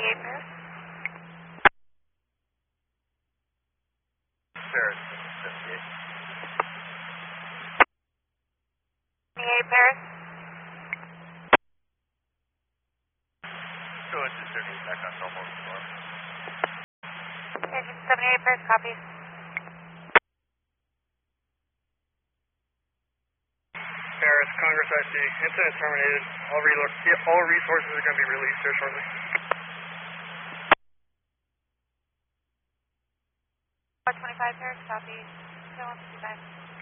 78 Paris. Paris, 78. 78 Paris. Go into 78 back on normal storm. Engine 78 Paris, copy. Paris, Congress IC, incident terminated. All resources are going to be released here shortly. 425 Paris, copy. 155.